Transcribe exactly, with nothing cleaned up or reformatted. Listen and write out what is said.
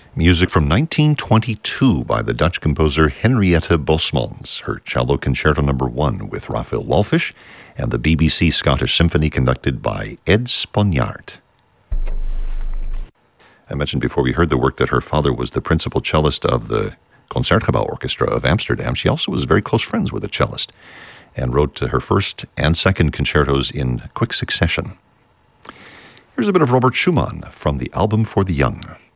Music from nineteen twenty-two by the Dutch composer Henriette Bosmans, her Cello Concerto Number One with Raphael Walfish, and the B B C Scottish Symphony conducted by Ed Sponjaard. I mentioned before we heard the work that her father was the principal cellist of the Concertgebouw Orchestra of Amsterdam. She also was very close friends with a cellist and wrote her first and second concertos in quick succession. Here's a bit of Robert Schumann from the Album for the Young.